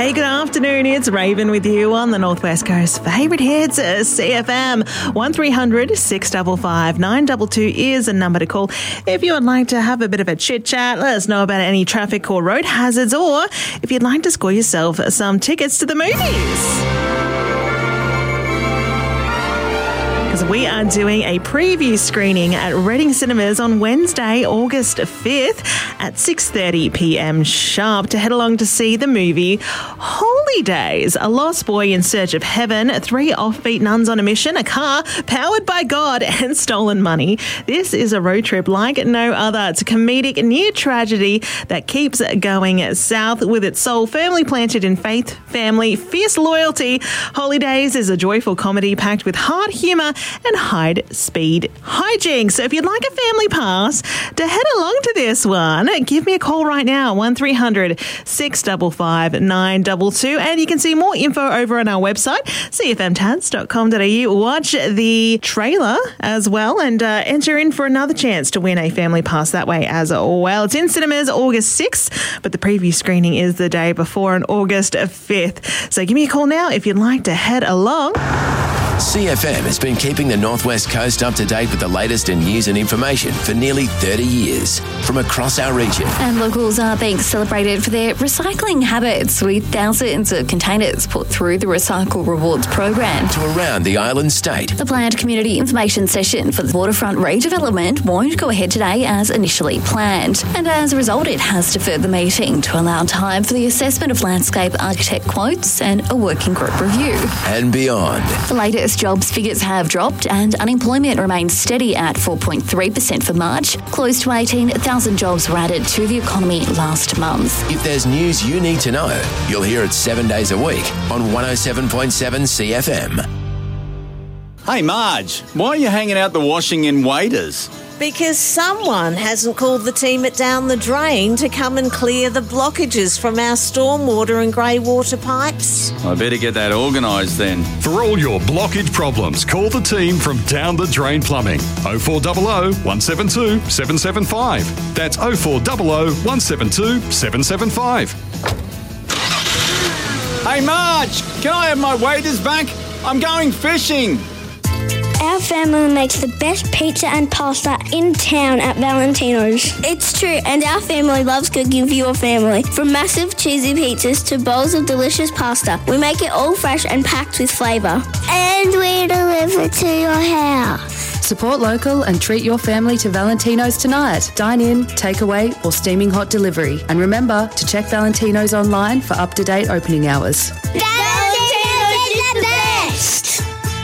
Hey, good afternoon. It's Raven with you on the Northwest Coast. Favourite hits, CFM 1300 655 922 is a number to call. If you would like to have a bit of a chit chat, let us know about any traffic or road hazards, or if you'd like to score yourself some tickets to the movies. Because we are doing a preview screening at Reading Cinemas on Wednesday, August 5th at 6:30 p.m. sharp to head along to see the movie Holy Days, a lost boy in search of heaven, 3 offbeat nuns on a mission, a car powered by God, and stolen money. This is a road trip like no other. It's a comedic near tragedy that keeps going south with its soul firmly planted in faith, family, fierce loyalty. Holy Days is a joyful comedy packed with hard humour and high-speed hijinks. So if you'd like a family pass to head along to this one, give me a call right now, 1300 655 922, and you can see more info over on our website, cfmtats.com.au. Watch the trailer as well and enter in for another chance to win a family pass that way as well. It's in cinemas August 6th, but the preview screening is the day before on August 5th. So give me a call now if you'd like to head along. CFM has been keeping the Northwest Coast up to date with the latest in news and information for nearly 30 years from across our region. And locals are being celebrated for their recycling habits, with thousands of containers put through the Recycle Rewards program. To around the island state. The planned community information session for the waterfront redevelopment won't go ahead today as initially planned. And as a result, it has deferred the meeting to allow time for the assessment of landscape architect quotes and a working group review. And beyond. The latest jobs figures have dropped and unemployment remains steady at 4.3% for March. Close to 18,000 jobs were added to the economy last month. If there's news you need to know, you'll hear it 7 days a week on 107.7 CFM. Hey Marge, why are you hanging out the washing in Waiters? Because someone hasn't called the team at Down the Drain to come and clear the blockages from our stormwater and grey water pipes. I better get that organised then. For all your blockage problems, call the team from Down the Drain Plumbing. 0400 172 775. That's 0400 172 775. Hey Marge, can I have my Waiters back? I'm going fishing. Our family makes the best pizza and pasta in town at Valentino's. It's true, and our family loves cooking for your family. From massive cheesy pizzas to bowls of delicious pasta, we make it all fresh and packed with flavour. And we deliver to your house. Support local and treat your family to Valentino's tonight. Dine in, takeaway or steaming hot delivery. And remember to check Valentino's online for up-to-date opening hours. Valentino's is the best!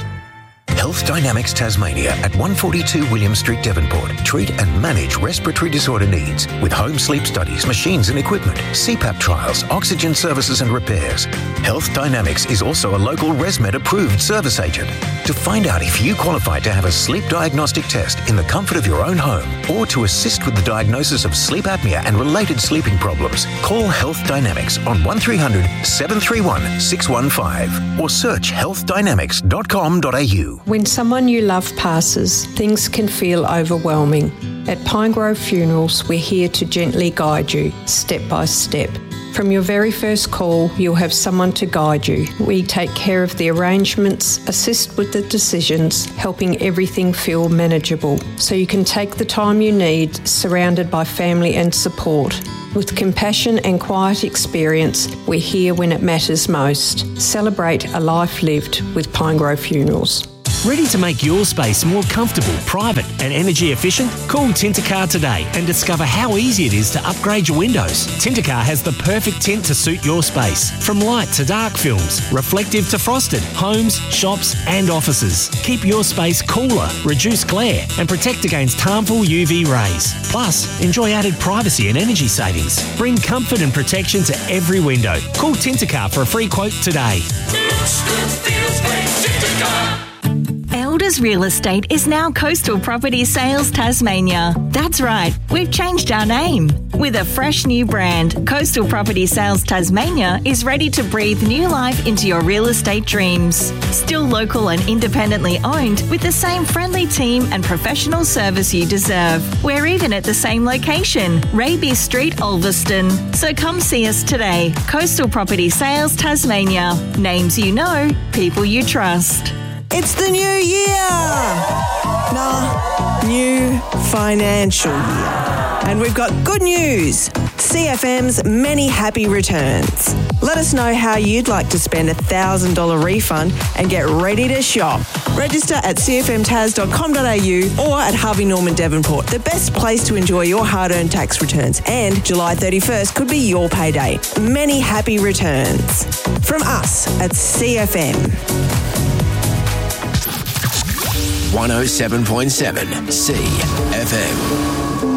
Health Dynamics Tasmania at 142 William Street, Devonport. Treat and manage respiratory disorder needs with home sleep studies, machines and equipment, CPAP trials, oxygen services and repairs. Health Dynamics is also a local ResMed approved service agent. To find out if you qualify to have a sleep diagnostic test in the comfort of your own home or to assist with the diagnosis of sleep apnea and related sleeping problems, call Health Dynamics on 1300 731 615 or search healthdynamics.com.au. When someone you love passes, things can feel overwhelming. At Pinegrove Funerals, we're here to gently guide you, step by step. From your very first call, you'll have someone to guide you. We take care of the arrangements, assist with the decisions, helping everything feel manageable, so you can take the time you need, surrounded by family and support. With compassion and quiet experience, we're here when it matters most. Celebrate a life lived with Pinegrove Funerals. Ready to make your space more comfortable, private and energy efficient? Call Tintercar today and discover how easy it is to upgrade your windows. Tintercar has the perfect tint to suit your space. From light to dark films, reflective to frosted, homes, shops and offices. Keep your space cooler, reduce glare and protect against harmful UV rays. Plus, enjoy added privacy and energy savings. Bring comfort and protection to every window. Call Tintercar for a free quote today. Elder Because real estate is now Coastal Property Sales Tasmania. That's right, we've changed our name. With a fresh new brand, Coastal Property Sales Tasmania is ready to breathe new life into your real estate dreams. Still local and independently owned, with the same friendly team and professional service you deserve. We're even at the same location, Raby Street, Ulverston. So come see us today. Coastal Property Sales Tasmania. Names you know, people you trust. It's the new year! New financial year. And we've got good news. CFM's many happy returns. Let us know how you'd like to spend a $1,000 refund and get ready to shop. Register at cfmtas.com.au or at Harvey Norman Devonport, the best place to enjoy your hard-earned tax returns. And July 31st could be your payday. Many happy returns. From us at CFM. 107.7 CFM.